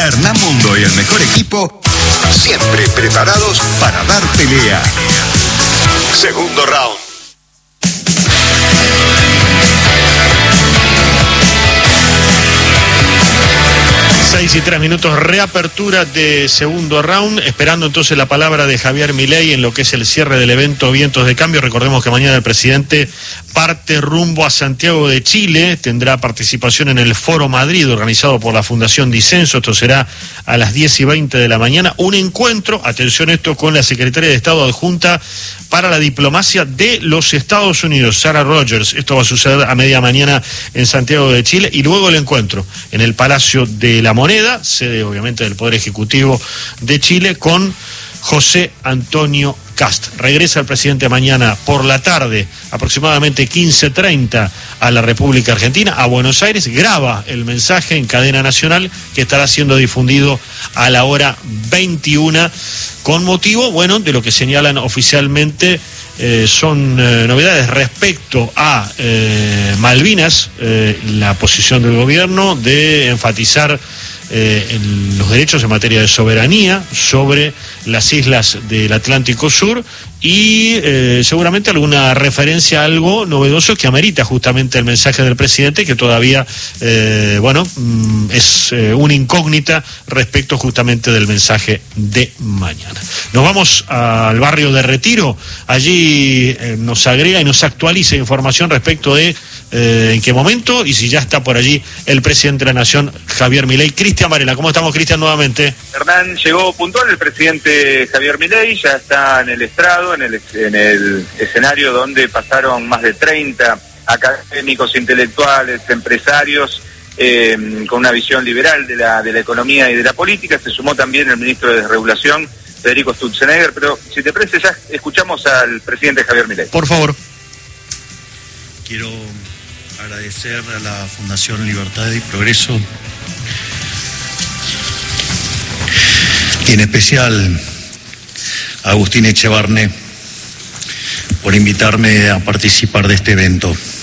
Hernán Mundo y el mejor equipo, siempre preparados para dar pelea. Segundo round. 6:03, reapertura de segundo round, esperando entonces la palabra de Javier Milei en lo que es el cierre del evento Vientos de Cambio. Recordemos que mañana el presidente parte rumbo a Santiago de Chile, tendrá participación en el Foro Madrid organizado por la Fundación Disenso. Esto será a las 10:20 de la mañana, un encuentro, atención esto, con la secretaria de Estado adjunta para la diplomacia de los Estados Unidos, Sarah Rogers. Esto va a suceder a media mañana en Santiago de Chile, y luego el encuentro en el Palacio de la Moneda, sede obviamente del Poder Ejecutivo de Chile, con José Antonio Kast. Regresa el presidente mañana por la tarde, aproximadamente 15:30, a la República Argentina, a Buenos Aires, graba el mensaje en cadena nacional que estará siendo difundido a la hora 21, con motivo, bueno, de lo que señalan oficialmente son novedades respecto a Malvinas, la posición del gobierno de enfatizar en los derechos en materia de soberanía sobre las islas del Atlántico Sur, y seguramente alguna referencia a algo novedoso que amerita justamente el mensaje del presidente, que todavía es una incógnita respecto justamente del mensaje de mañana. Nos vamos al barrio de Retiro. Allí nos agrega y nos actualiza información respecto de en qué momento y si ya está por allí el presidente de la Nación, Javier Milei. Cristian Varela, ¿cómo estamos, Cristian, nuevamente? Hernán, llegó puntual el presidente Javier Milei, ya está en el estrado, en el escenario donde pasaron más de 30 académicos, intelectuales, empresarios, con una visión liberal de la economía y de la política. Se sumó también el ministro de Desregulación, Federico Sturzenegger, pero si te parece ya escuchamos al presidente Javier Milei. Por favor. Quiero agradecer a la Fundación Libertad y Progreso, y en especial a Agustín Echevarne, por invitarme a participar de este evento.